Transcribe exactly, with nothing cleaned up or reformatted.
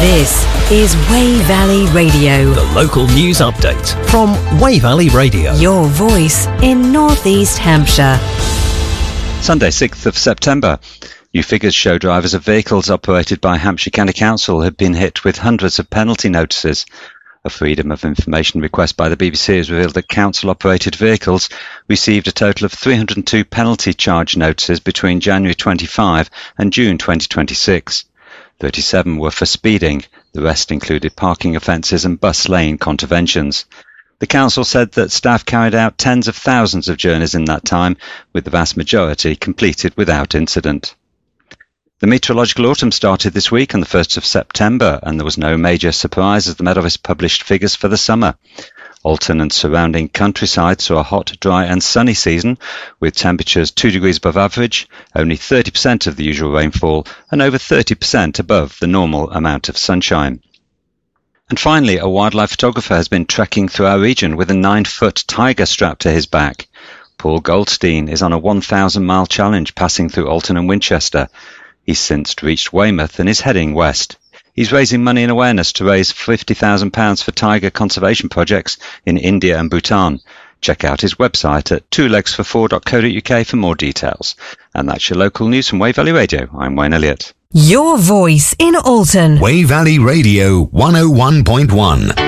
This is Wey Valley Radio. The local news update from Wey Valley Radio. Your voice in North East Hampshire. Sunday, sixth of September. New figures show drivers of vehicles operated by Hampshire County Council have been hit with hundreds of penalty notices. A Freedom of Information request by the B B C has revealed that council-operated vehicles received a total of three hundred two penalty charge notices between January twenty-fifth and June twenty twenty-six. thirty-seven were for speeding. The rest included parking offences and bus lane contraventions. The council said that staff carried out tens of thousands of journeys in that time, with the vast majority completed without incident. The meteorological autumn started this week on the first of September, and there was no major surprise as the Met Office published figures for the summer. Alton and surrounding countryside saw a hot, dry and sunny season, with temperatures two degrees above average, only thirty percent of the usual rainfall, and over thirty percent above the normal amount of sunshine. And finally, a wildlife photographer has been trekking through our region with a nine-foot tiger strapped to his back. Paul Goldstein is on a one thousand mile challenge passing through Alton and Winchester. He's since reached Weymouth and is heading west. He's raising money and awareness to raise fifty thousand pounds for tiger conservation projects in India and Bhutan. Check out his website at two legs for four dot co dot uk for more details. And that's your local news from Wey Valley Radio. I'm Wayne Elliott. Your voice in Alton. Wey Valley Radio one oh one point one.